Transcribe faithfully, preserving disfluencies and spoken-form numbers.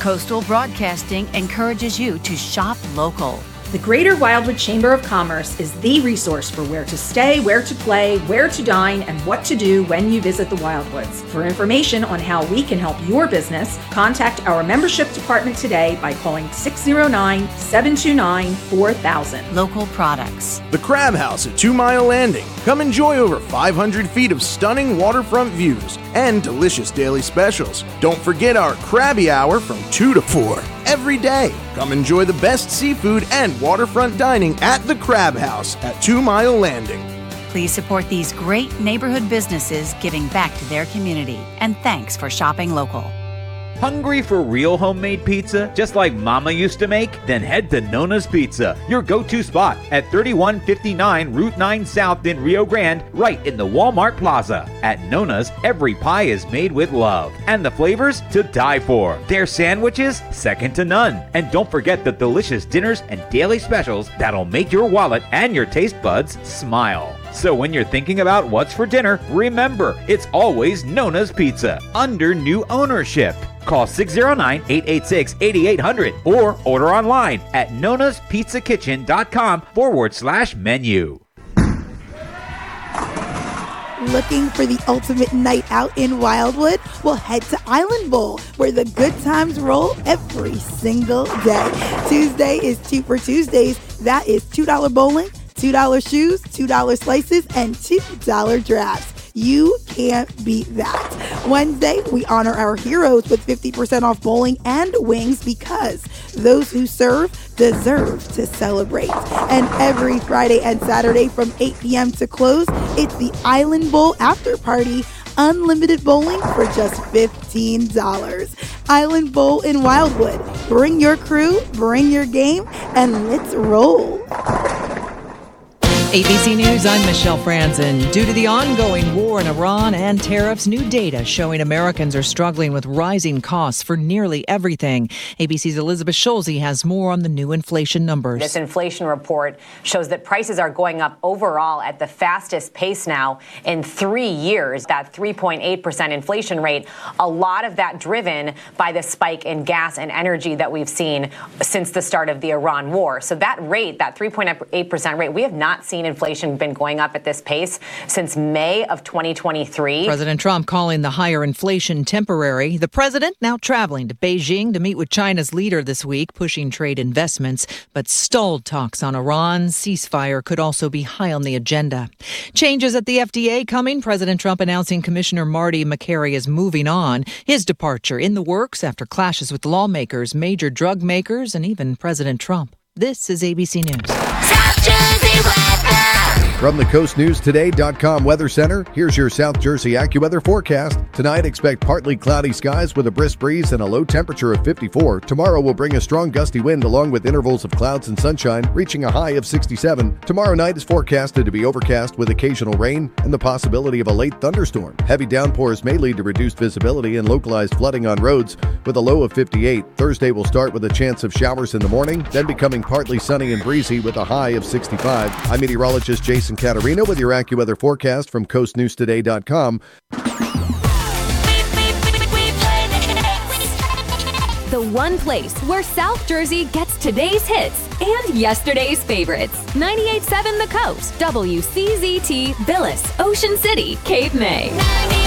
Coastal Broadcasting encourages you to shop local. The Greater Wildwood Chamber of Commerce is the resource for where to stay, where to play, where to dine, and what to do when you visit the Wildwoods. For information on how we can help your business, contact our membership department today by calling six oh nine, seven two nine, four thousand. Local products. The Crab House at Two Mile Landing. Come enjoy over five hundred feet of stunning waterfront views and delicious daily specials. Don't forget our Krabby Hour from two to four every day. Come enjoy the best seafood and waterfront dining at the Crab House at Two Mile Landing. Please support these great neighborhood businesses giving back to their community. And thanks for shopping local. Hungry for real homemade pizza, just like Mama used to make? Then head to Nona's Pizza, your go-to spot at thirty-one fifty-nine Route nine South in Rio Grande, right in the Walmart Plaza. At Nona's, every pie is made with love, and the flavors to die for. Their sandwiches, second to none. And don't forget the delicious dinners and daily specials that'll make your wallet and your taste buds smile. So when you're thinking about what's for dinner, remember, it's always Nona's Pizza, under new ownership. Call six oh nine, eight eight six, eight eight hundred or order online at nonaspizzakitchen.com forward slash menu. Looking for the ultimate night out in Wildwood? Well, head to Island Bowl, where the good times roll every single day. Tuesday is two for Tuesdays. That is two dollars bowling, two dollars shoes, two dollars slices, and two dollars drafts. You can't beat that. Wednesday, we honor our heroes with fifty percent off bowling and wings, because those who serve deserve to celebrate. And every Friday and Saturday from eight p.m. to close, it's the Island Bowl after party. Unlimited bowling for just fifteen dollars. Island Bowl in Wildwood. Bring your crew, bring your game, and let's roll. A B C News, I'm Michelle Franzen. Due to the ongoing war in Iran and tariffs, new data showing Americans are struggling with rising costs for nearly everything. A B C's Elizabeth Schulze has more on the new inflation numbers. This inflation report shows that prices are going up overall at the fastest pace now in three years. That three point eight percent inflation rate, a lot of that driven by the spike in gas and energy that we've seen since the start of the Iran war. So that rate, that three point eight percent rate, we have not seen inflation been going up at this pace since May of twenty twenty-three. President Trump calling the higher inflation temporary. The president now traveling to Beijing to meet with China's leader this week, pushing trade investments. But stalled talks on Iran's ceasefire could also be high on the agenda. Changes at the F D A coming. President Trump announcing Commissioner Marty Makary is moving on. His departure in the works after clashes with lawmakers, major drug makers, and even President Trump. This is A B C News. South Jersey weather. From the coast news today dot com Weather Center, here's your South Jersey AccuWeather forecast. Tonight, expect partly cloudy skies with a brisk breeze and a low temperature of fifty-four. Tomorrow will bring a strong gusty wind along with intervals of clouds and sunshine, reaching a high of sixty-seven. Tomorrow night is forecasted to be overcast with occasional rain and the possibility of a late thunderstorm. Heavy downpours may lead to reduced visibility and localized flooding on roads with a low of fifty-eight. Thursday will start with a chance of showers in the morning, then becoming partly sunny and breezy with a high of sixty-five. I'm meteorologist Jason Caterino with your AccuWeather forecast from coast news today dot com. The one place where South Jersey gets today's hits and yesterday's favorites. ninety-eight point seven The Coast, W C Z T, Billis, Ocean City, Cape May.